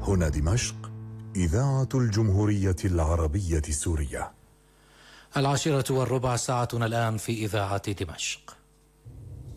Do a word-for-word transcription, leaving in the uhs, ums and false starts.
هنا دمشق، إذاعة الجمهورية العربية السورية. العاشرة والربع، ساعتنا الآن في إذاعة دمشق.